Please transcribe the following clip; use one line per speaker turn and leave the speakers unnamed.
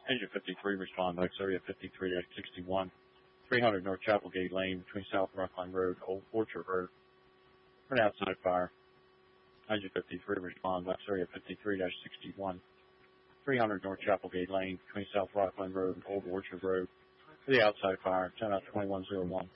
Engine 53, respond Lex area 53-61. 300 North Chapelgate Lane between South Rockline Road, Old Orchard Road. For an outside fire. Engine 53, respond Lex area 53-61. 300 North Chapelgate Lane between South Rockline Road and Old Orchard Road. For the outside fire, 10 out 2101.